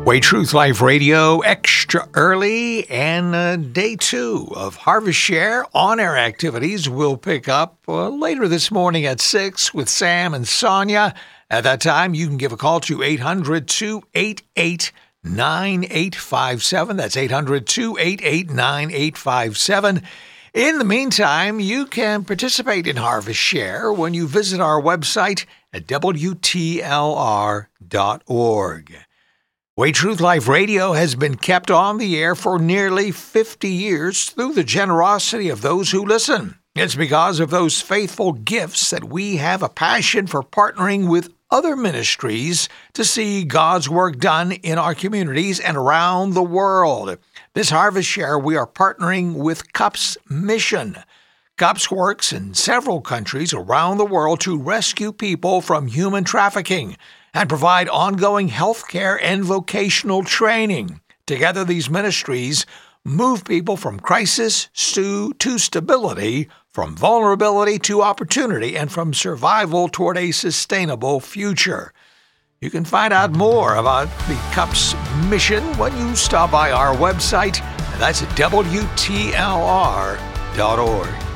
Way Truth Life Radio extra early, and day 2 of Harvest Share on-air activities will pick up later this morning at 6 with Sam and Sonia. At that time, you can give a call to 800-288-9857. That's 800-288-9857. In the meantime, you can participate in Harvest Share when you visit our website at WTLR.org. Way Truth Life Radio has been kept on the air for nearly 50 years through the generosity of those who listen. It's because of those faithful gifts that we have a passion for partnering with other ministries to see God's work done in our communities and around the world. This Harvest Share, we are partnering with CUPS Mission. CUPS works in several countries around the world to rescue people from human trafficking and provide ongoing health care and vocational training. Together, these ministries move people from crisis to stability, from vulnerability to opportunity, and from survival toward a sustainable future. You can find out more about the CUPS mission when you stop by our website, and that's at WTLR.org.